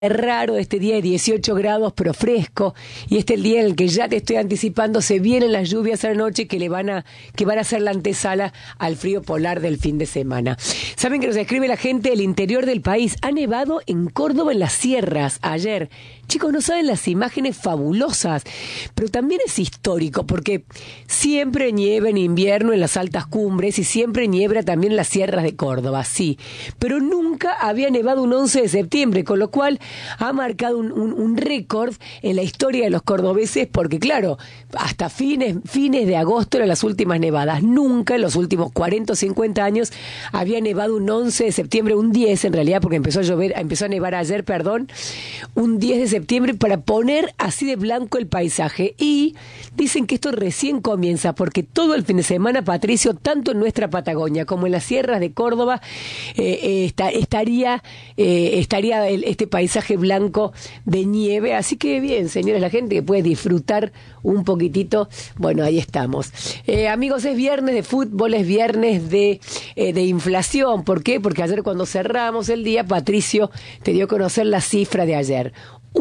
raro este día de 18 grados pero fresco, y este es el día en el que ya te estoy anticipando se vienen las lluvias a la noche que van a ser la antesala al frío polar del fin de semana. Saben que nos escribe la gente del interior del país. Ha nevado en Córdoba, en las sierras, ayer. Chicos, no saben las imágenes fabulosas, pero también es histórico porque siempre nieva en invierno en las altas cumbres y siempre niebla también en las sierras de Córdoba, sí, pero nunca había nevado un 11 de septiembre, con lo cual ha marcado un récord en la historia de los cordobeses, porque claro, hasta fines de agosto eran las últimas nevadas. Nunca en los últimos 40 o 50 años había nevado un 11 de septiembre, un 10 en realidad, porque empezó a nevar ayer, un 10 de septiembre, para poner así de blanco el paisaje. Y dicen que esto recién comienza, porque todo el fin de semana, Patricio, tanto en nuestra Patagonia como en las sierras de Córdoba, estaría este paisaje blanco de nieve. Así que bien, señores, la gente que puede disfrutar un poquitito, bueno, ahí estamos. Amigos, es viernes de fútbol, es viernes de inflación. ¿Por qué? Porque ayer, cuando cerramos el día, Patricio te dio a conocer la cifra de ayer.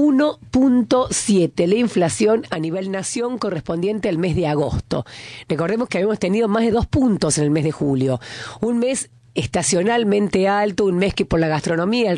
1.7 la inflación a nivel nación correspondiente al mes de agosto. Recordemos que habíamos tenido más de 2 puntos en el mes de julio. Un mes estacionalmente alto, un mes que por la gastronomía,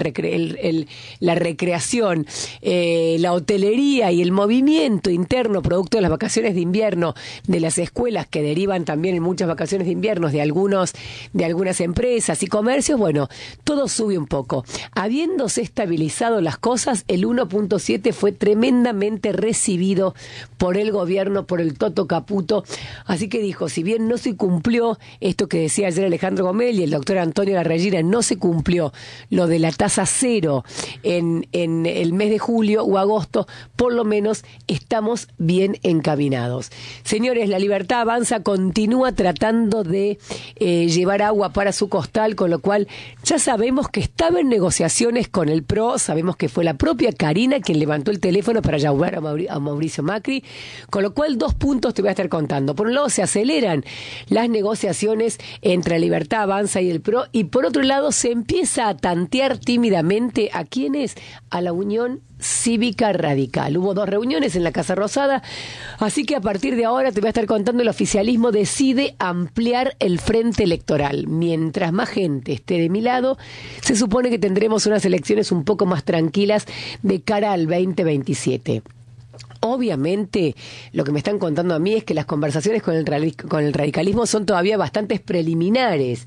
la recreación, la hotelería y el movimiento interno producto de las vacaciones de invierno de las escuelas, que derivan también en muchas vacaciones de invierno de algunas empresas y comercios, bueno, todo sube un poco. Habiéndose estabilizado las cosas, el 1.7 fue tremendamente recibido por el gobierno, por el Toto Caputo. Así que dijo, si bien no se cumplió esto que decía ayer Alejandro Gomel y el doctor Antonio Larregina, no se cumplió lo de la tasa cero en el mes de julio o agosto, por lo menos estamos bien encaminados. Señores, La Libertad Avanza continúa tratando de llevar agua para su costal, con lo cual ya sabemos que estaba en negociaciones con el PRO, sabemos que fue la propia Karina quien levantó el teléfono para llamar a Mauricio Macri, con lo cual 2 puntos te voy a estar contando. Por un lado, se aceleran las negociaciones entre La Libertad Avanza y el PRO, y por otro lado se empieza a tantear tímidamente a quienes, a la Unión Cívica Radical. Hubo 2 reuniones en la Casa Rosada, así que a partir de ahora te voy a estar contando, el oficialismo decide ampliar el frente electoral. Mientras más gente esté de mi lado, se supone que tendremos unas elecciones un poco más tranquilas de cara al 2027. Obviamente, lo que me están contando a mí es que las conversaciones con el radicalismo son todavía bastante preliminares,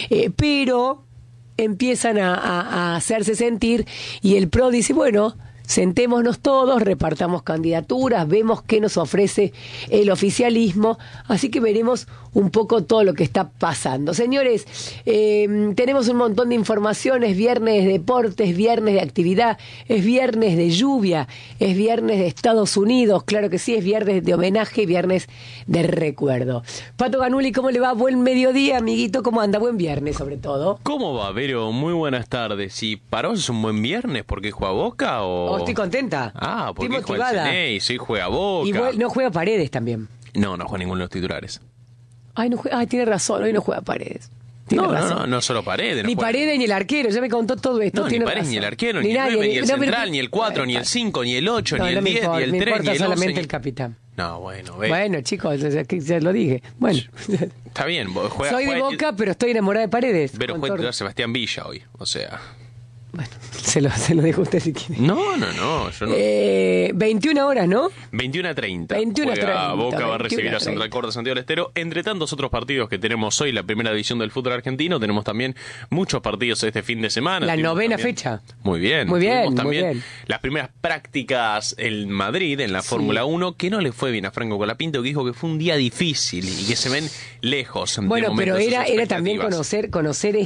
pero empiezan a hacerse sentir, y el PRO dice, bueno, sentémonos todos, repartamos candidaturas, vemos qué nos ofrece el oficialismo, así que veremos un poco todo lo que está pasando. Señores, tenemos un montón de informaciones. Es viernes de deportes, es viernes de actividad, es viernes de lluvia, es viernes de Estados Unidos, claro que sí, es viernes de homenaje, viernes de recuerdo. Pato Ganuli, ¿cómo le va? Buen mediodía, amiguito, ¿cómo anda? Buen viernes, sobre todo. ¿Cómo va, Vero? Muy buenas tardes. ¿Y para vos es un buen viernes porque juega Boca o...? Estoy contenta. Porque juega el Ceney, sí, juega Boca. Y no juega Paredes también. No juega ninguno de los titulares. Tiene razón, hoy no juega Paredes. No solo Paredes. Ni Paredes ni el arquero, ya me contó todo esto. No, ni Paredes, ni el arquero, ni el 9, ni el central, ni el 4, ni el 5, ni el 8, ni el 10, ni el 3, ni el 11. Me importa solamente el capitán. No, bueno, chicos, ya lo dije. Bueno. Está bien. Soy de Boca, pero estoy enamorada de Paredes. Pero juega Sebastián Villa hoy, o sea... Bueno, se lo dejo a usted si quiere. No, yo no. 21 horas, ¿no? 21:30. 21:30. Boca va a recibir a Central Córdoba, Santiago del Estero. Entre tantos otros partidos que tenemos hoy, la primera división del fútbol argentino, tenemos también muchos partidos este fin de semana. La novena también, fecha. Muy bien. También las primeras prácticas en Madrid, en la Fórmula 1, que no le fue bien a Franco Colapinto, que dijo que fue un día difícil y que se ven lejos. Bueno, pero era también conocer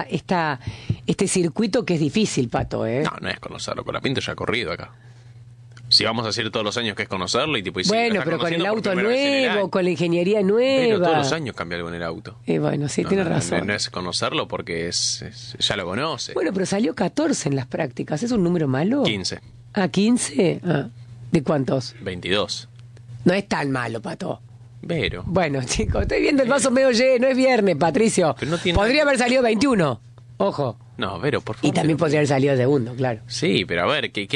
este circuito que es difícil, Pato, ¿eh? No es conocerlo. Colapinto ya ha corrido acá. Si vamos a decir todos los años que es conocerlo y tipo... Bueno, pero con el auto nuevo, con la ingeniería nueva... Pero todos los años cambia algo en el auto. Bueno, sí, tiene razón. No es conocerlo porque ya lo conoce. Bueno, pero salió 14 en las prácticas. ¿Es un número malo? 15. Ah, 15. ¿De cuántos? 22. No es tan malo, Pato. Pero... Bueno, chicos, estoy viendo el vaso medio lleno. Es viernes, Patricio. Pero no tiene... Podría haber salido 21. Ojo. No, Vero, por favor. Y también podría haber salido segundo, claro. Sí, pero a ver, ¿qué